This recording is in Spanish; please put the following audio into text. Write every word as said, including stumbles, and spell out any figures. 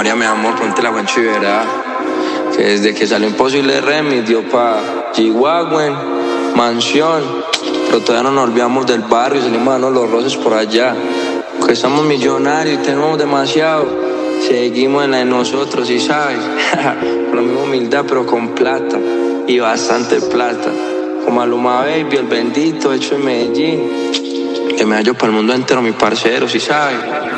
María, mi amor, ponte la Juancho y verá que desde que salió Imposible Remix dio pa' G-Wagon, Mansión, pero todavía no nos olvidamos del barrio y salimos a darnos los roces por allá. Que estamos millonarios y tenemos demasiado, seguimos en la de nosotros, y sabes, con la misma humildad pero con plata, y bastante plata. Como Maluma Baby, el bendito, hecho en Medellín, que me hallo para el mundo entero, mi parcero, si sabes.